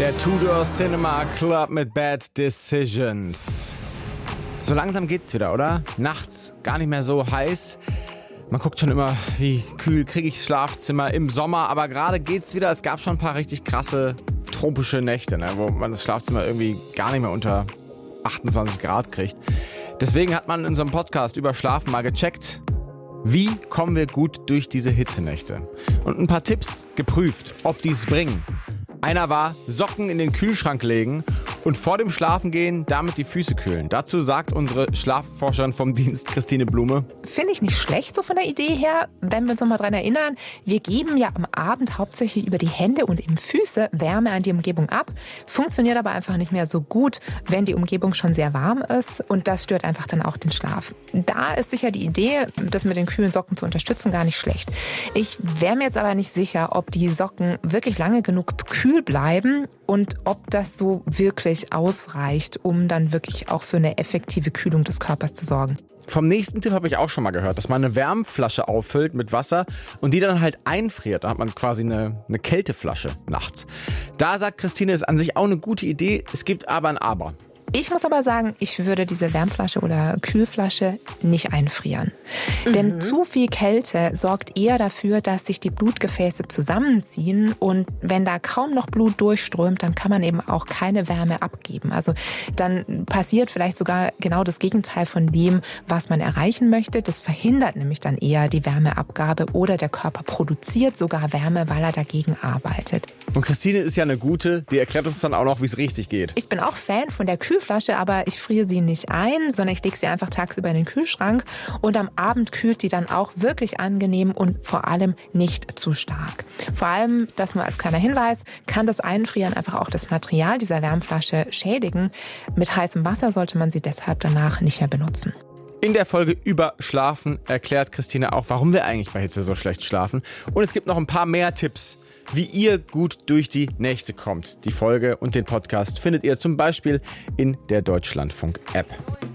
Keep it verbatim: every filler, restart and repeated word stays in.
Der Tudor Cinema Club mit Bad Decisions. So langsam geht's wieder, oder? Nachts gar nicht mehr so heiß. Man guckt schon immer, wie kühl kriege ich das Schlafzimmer im Sommer. Aber gerade geht's wieder. Es gab schon ein paar richtig krasse tropische Nächte, ne, wo man das Schlafzimmer irgendwie gar nicht mehr unter achtundzwanzig Grad kriegt. Deswegen hat man in unserem Podcast über Schlafen mal gecheckt, wie kommen wir gut durch diese Hitzenächte. Und ein paar Tipps geprüft, ob die es bringen. Einer war, Socken in den Kühlschrank legen und vor dem Schlafengehen damit die Füße kühlen. Dazu sagt unsere Schlafforscherin vom Dienst, Christine Blume. Finde ich nicht schlecht so von der Idee her, wenn wir uns noch mal dran erinnern. Wir geben ja am Abend hauptsächlich über die Hände und eben Füße Wärme an die Umgebung ab. Funktioniert aber einfach nicht mehr so gut, wenn die Umgebung schon sehr warm ist. Und das stört einfach dann auch den Schlaf. Da ist sicher die Idee, das mit den kühlen Socken zu unterstützen, gar nicht schlecht. Ich wäre mir jetzt aber nicht sicher, ob die Socken wirklich lange genug kühl bleiben und ob das so wirklich ausreicht, um dann wirklich auch für eine effektive Kühlung des Körpers zu sorgen. Vom nächsten Tipp habe ich auch schon mal gehört, dass man eine Wärmflasche auffüllt mit Wasser und die dann halt einfriert. Da hat man quasi eine, eine Kälteflasche nachts. Da sagt Christine, ist an sich auch eine gute Idee. Es gibt aber ein Aber. Ich muss aber sagen, ich würde diese Wärmflasche oder Kühlflasche nicht einfrieren. Mhm. Denn zu viel Kälte sorgt eher dafür, dass sich die Blutgefäße zusammenziehen. Und wenn da kaum noch Blut durchströmt, dann kann man eben auch keine Wärme abgeben. Also dann passiert vielleicht sogar genau das Gegenteil von dem, was man erreichen möchte. Das verhindert nämlich dann eher die Wärmeabgabe oder der Körper produziert sogar Wärme, weil er dagegen arbeitet. Und Christine ist ja eine gute, die erklärt uns dann auch noch, wie es richtig geht. Ich bin auch Fan von der Kühlflasche. Flasche, aber ich friere sie nicht ein, sondern ich lege sie einfach tagsüber in den Kühlschrank und am Abend kühlt die dann auch wirklich angenehm und vor allem nicht zu stark. Vor allem, das nur als kleiner Hinweis, kann das Einfrieren einfach auch das Material dieser Wärmflasche schädigen. Mit heißem Wasser sollte man sie deshalb danach nicht mehr benutzen. In der Folge über Schlafen erklärt Christine auch, warum wir eigentlich bei Hitze so schlecht schlafen. Und es gibt noch ein paar mehr Tipps, wie ihr gut durch die Nächte kommt. Die Folge und den Podcast findet ihr zum Beispiel in der Deutschlandfunk-App.